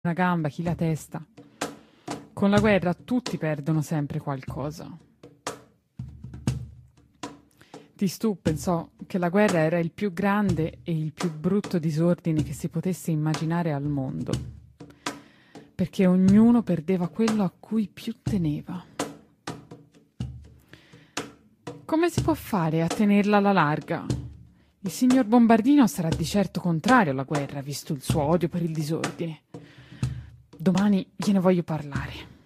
una gamba, chi la testa. Con la guerra tutti perdono sempre qualcosa. Tistù pensò che la guerra era il più grande e il più brutto disordine che si potesse immaginare al mondo, perché ognuno perdeva quello a cui più teneva. Come si può fare a tenerla alla larga? Il signor Bombardino sarà di certo contrario alla guerra, visto il suo odio per il disordine. Domani gliene voglio parlare.